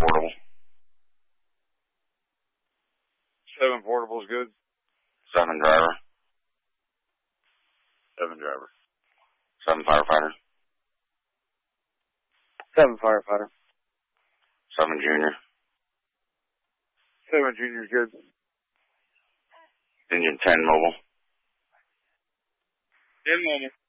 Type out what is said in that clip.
portable. 7 portable is good. 7 driver. 7 driver. 7 firefighter. 7 firefighter. 7 junior. 7 junior is good. Engine 10 mobile. 10 mobile.